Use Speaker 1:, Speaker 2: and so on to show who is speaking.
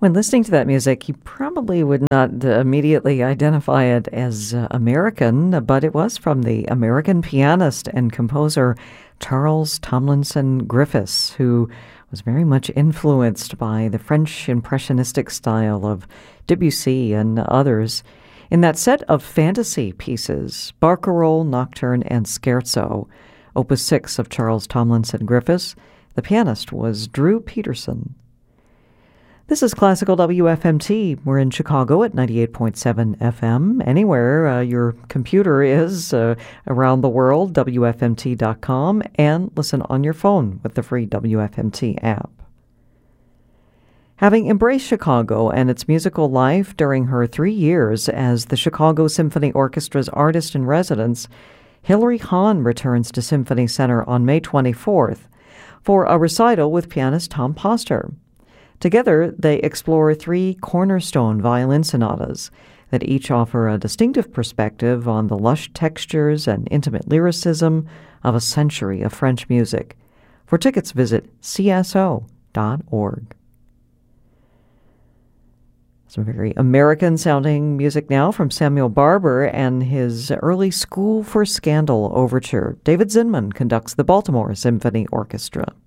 Speaker 1: When listening to that music, you probably would not immediately identify it as American, but it was from the American pianist and composer Charles Tomlinson Griffiths, who was very much influenced by the French impressionistic style of Debussy and others. In that set of fantasy pieces, Barcarolle, Nocturne, and Scherzo, Opus 6 of Charles Tomlinson Griffiths, the pianist was Drew Peterson. This is Classical WFMT. We're in Chicago at 98.7 FM. Anywhere your computer is around the world, WFMT.com, and listen on your phone with the free WFMT app. Having embraced Chicago and its musical life during her 3 years as the Chicago Symphony Orchestra's artist-in-residence, Hilary Hahn returns to Symphony Center on May 24th for a recital with pianist Tom Poster. Together, they explore 3 cornerstone violin sonatas that each offer a distinctive perspective on the lush textures and intimate lyricism of a century of French music. For tickets, visit cso.org. Some very American-sounding music now from Samuel Barber and his early School for Scandal overture. David Zinman conducts the Baltimore Symphony Orchestra.